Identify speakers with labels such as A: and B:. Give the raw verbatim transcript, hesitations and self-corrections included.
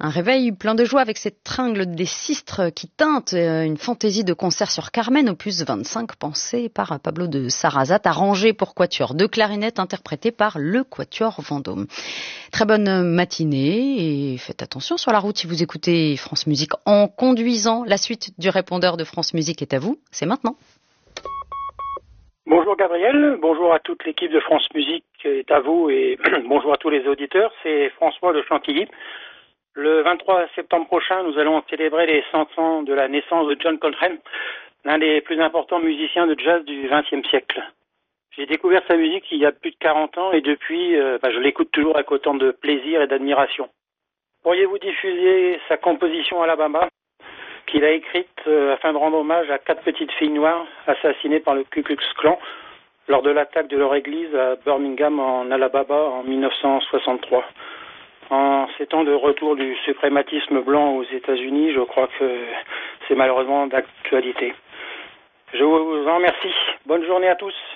A: Un réveil plein de joie avec cette tringle des sistres qui teinte, une fantaisie de concert sur Carmen, opus vingt-cinq, pensée par Pablo de Sarrazat, arrangé pour quatuor de clarinette, interprété par le Quatuor Vendôme. Très bonne matinée et faites attention sur la route si vous écoutez France Musique en conduisant. La suite du répondeur de France Musique est à vous, c'est maintenant.
B: Bonjour Gabriel, bonjour à toute l'équipe de France Musique est à vous et bonjour à tous les auditeurs, c'est François de Chantilly. Le vingt-trois septembre prochain, nous allons célébrer les cent ans de la naissance de John Coltrane, l'un des plus importants musiciens de jazz du vingtième siècle. J'ai découvert sa musique il y a plus de quarante ans et depuis, euh, bah, je l'écoute toujours avec autant de plaisir et d'admiration. Pourriez-vous diffuser sa composition Alabama qu'il a écrite euh, afin de rendre hommage à quatre petites filles noires assassinées par le Ku Klux Klan lors de l'attaque de leur église à Birmingham en Alabama en mille neuf cent soixante-trois. En ces temps de retour du suprématisme blanc aux États-Unis, je crois que c'est malheureusement d'actualité. Je vous en remercie. Bonne journée à tous.